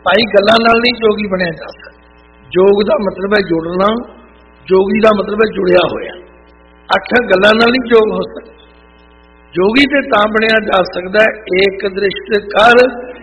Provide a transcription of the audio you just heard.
भाई गल्लां नाल नहीं जोगी बनिया जा सकता। जोग का मतलब है जुड़ना, जोगी का मतलब है जुड़िया होया। आखिर गल्लां नाल नहीं जोग हो सकता। जोगी ते तां बनिया जा सकता है एक दृष्ट कर